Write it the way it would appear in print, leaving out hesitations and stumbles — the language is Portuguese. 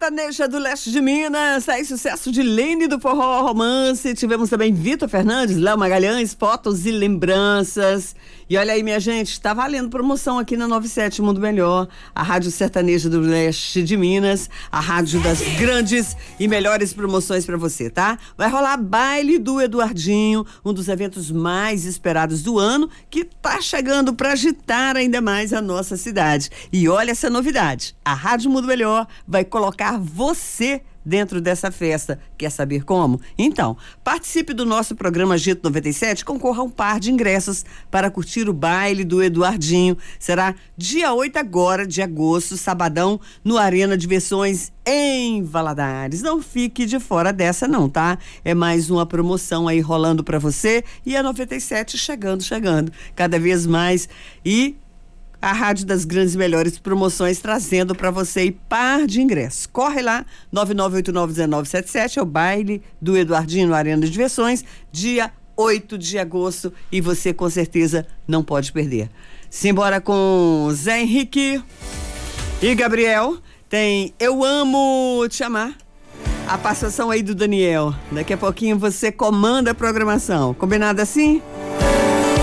Sertaneja do Leste de Minas, aí sucesso de Lene do Forró Romance. Tivemos também Vitor Fernandes, Léo Magalhães, Fotos e Lembranças. E olha aí, minha gente, tá valendo promoção aqui na 97 Mundo Melhor, a Rádio Sertaneja do Leste de Minas, a rádio das grandes e melhores promoções pra você, tá? Vai rolar baile do Eduardinho, um dos eventos mais esperados do ano, que tá chegando pra agitar ainda mais a nossa cidade. E olha essa novidade, a Rádio Mundo Melhor vai colocar você dentro dessa festa. Quer saber como? Então, participe do nosso programa Agito 97, concorra a um par de ingressos para curtir o baile do Eduardinho. Será dia 8 agora de agosto, sabadão, no Arena Diversões em Valadares. Não fique de fora dessa não, tá? É mais uma promoção aí rolando para você e a 97 chegando, cada vez mais. E a Rádio das Grandes e Melhores Promoções trazendo para você par de ingressos. Corre lá, 99891977, é o baile do Eduardinho no Arena de Diversões, dia 8 de agosto, e você com certeza não pode perder. Simbora com Zé Henrique e Gabriel, tem Eu Amo Te Amar, a participação aí do Daniel. Daqui a pouquinho você comanda a programação. Combinado assim?